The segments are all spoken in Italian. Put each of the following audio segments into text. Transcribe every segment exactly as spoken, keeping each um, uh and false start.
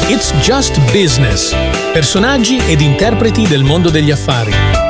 It's Just Business. Personaggi ed interpreti del mondo degli affari.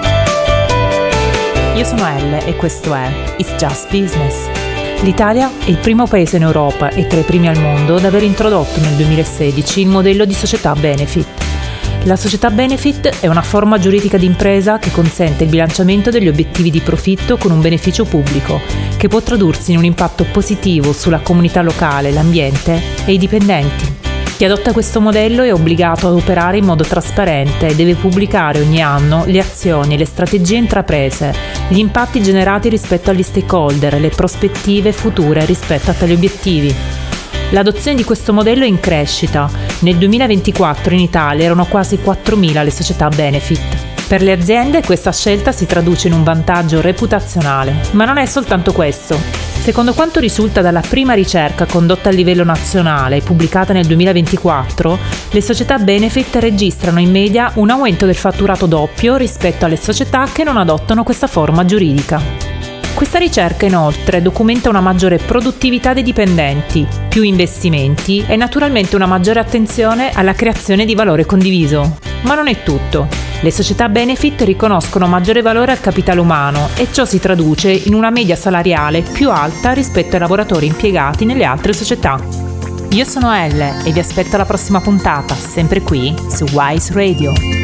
Io sono Elle e questo è It's Just Business. L'Italia è il primo paese in Europa e tra i primi al mondo ad aver introdotto nel duemilasedici il modello di società benefit. La società benefit è una forma giuridica di impresa che consente il bilanciamento degli obiettivi di profitto con un beneficio pubblico, che può tradursi in un impatto positivo sulla comunità locale, l'ambiente e i dipendenti. Chi adotta questo modello è obbligato ad operare in modo trasparente e deve pubblicare ogni anno le azioni e le strategie intraprese, gli impatti generati rispetto agli stakeholder e le prospettive future rispetto a tali obiettivi. L'adozione di questo modello è in crescita. Nel duemilaventiquattro in Italia erano quasi quattromila le società benefit. Per le aziende questa scelta si traduce in un vantaggio reputazionale, ma non è soltanto questo. Secondo quanto risulta dalla prima ricerca condotta a livello nazionale e pubblicata nel duemilaventiquattro, le società benefit registrano in media un aumento del fatturato doppio rispetto alle società che non adottano questa forma giuridica. Questa ricerca inoltre documenta una maggiore produttività dei dipendenti, più investimenti e naturalmente una maggiore attenzione alla creazione di valore condiviso. Ma non è tutto. Le società benefit riconoscono maggiore valore al capitale umano e ciò si traduce in una media salariale più alta rispetto ai lavoratori impiegati nelle altre società. Io sono Elle e vi aspetto alla prossima puntata, sempre qui su Wise Radio.